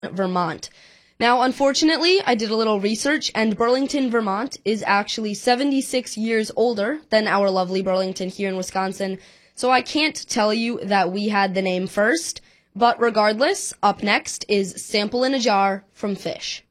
Vermont. Now, unfortunately, I did a little research, and Burlington, Vermont is actually 76 years older than our lovely Burlington here in Wisconsin, so I can't tell you that we had the name first, but regardless, up next is Sample in a Jar from Phish.